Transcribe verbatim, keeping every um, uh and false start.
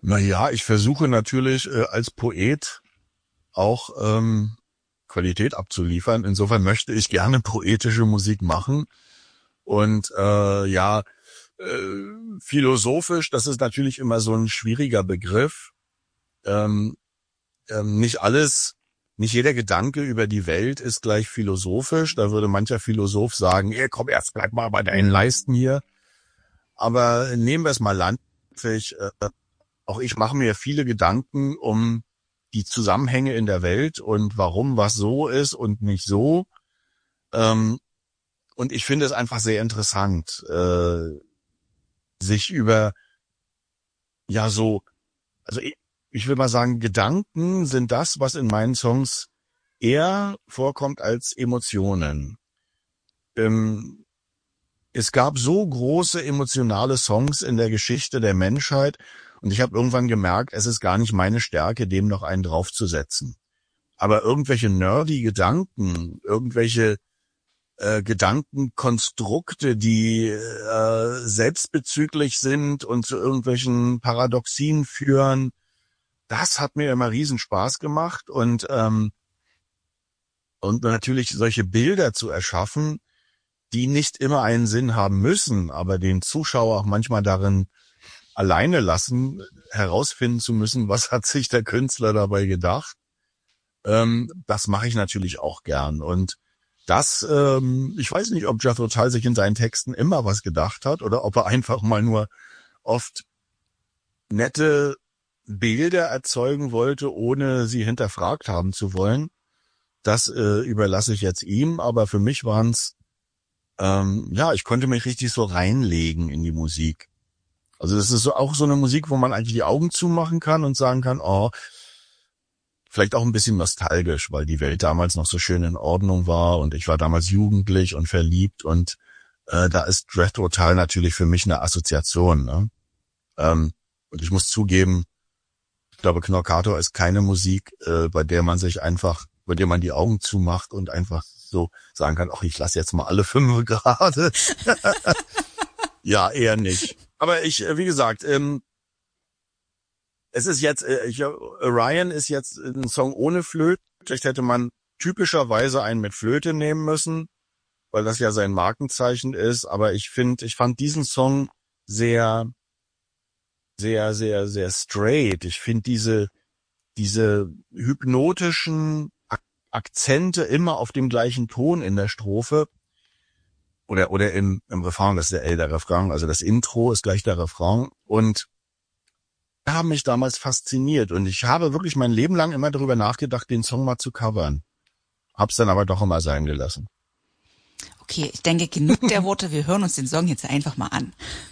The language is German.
Naja, ich versuche natürlich äh, als Poet auch ähm, Qualität abzuliefern. Insofern möchte ich gerne poetische Musik machen. Und äh, ja, äh, philosophisch, das ist natürlich immer so ein schwieriger Begriff. Ähm, ähm, nicht alles, nicht jeder Gedanke über die Welt ist gleich philosophisch. Da würde mancher Philosoph sagen, ey, komm erst, bleib mal bei deinen Leisten hier. Aber nehmen wir es mal landläufig. Äh, auch ich mache mir viele Gedanken um die Zusammenhänge in der Welt und warum was so ist und nicht so. Ähm, und ich finde es einfach sehr interessant, äh, sich über, ja so, also ich, ich will mal sagen, Gedanken sind das, was in meinen Songs eher vorkommt als Emotionen. Ähm, es gab so große emotionale Songs in der Geschichte der Menschheit und ich habe irgendwann gemerkt, es ist gar nicht meine Stärke, dem noch einen draufzusetzen. Aber irgendwelche nerdy Gedanken, irgendwelche äh, Gedankenkonstrukte, die äh, selbstbezüglich sind und zu irgendwelchen Paradoxien führen, das hat mir immer riesen Spaß gemacht und ähm, und natürlich solche Bilder zu erschaffen, die nicht immer einen Sinn haben müssen, aber den Zuschauer auch manchmal darin alleine lassen, herausfinden zu müssen, was hat sich der Künstler dabei gedacht. Ähm, das mache ich natürlich auch gern. Und das, ähm, ich weiß nicht, ob Jethro Tull sich in seinen Texten immer was gedacht hat oder ob er einfach mal nur oft nette Bilder erzeugen wollte, ohne sie hinterfragt haben zu wollen. Das äh, überlasse ich jetzt ihm, aber für mich waren es Ähm, ja, ich konnte mich richtig so reinlegen in die Musik. Also das ist so auch so eine Musik, wo man eigentlich die Augen zumachen kann und sagen kann, oh, vielleicht auch ein bisschen nostalgisch, weil die Welt damals noch so schön in Ordnung war und ich war damals jugendlich und verliebt und äh, da ist Jethro Tull natürlich für mich eine Assoziation. Ne? Ähm, und ich muss zugeben, ich glaube, Knockator ist keine Musik, äh, bei der man sich einfach, bei der man die Augen zumacht und einfach so sagen kann, ach, ich lasse jetzt mal alle fünf gerade. Ja, eher nicht. Aber ich, äh, wie gesagt, ähm, es ist jetzt, äh, ich, Orion ist jetzt ein Song ohne Flöte. Vielleicht hätte man typischerweise einen mit Flöte nehmen müssen, weil das ja sein Markenzeichen ist. Aber ich finde, ich fand diesen Song sehr, sehr, sehr, sehr straight. Ich finde diese, diese hypnotischen Ak- Akzente immer auf dem gleichen Ton in der Strophe oder oder im, im Refrain, das ist der L der Refrain, also das Intro ist gleich der Refrain und die haben mich damals fasziniert und ich habe wirklich mein Leben lang immer darüber nachgedacht, den Song mal zu covern. Hab's dann aber doch immer sein gelassen. Okay, ich denke, genug der Worte, wir hören uns den Song jetzt einfach mal an.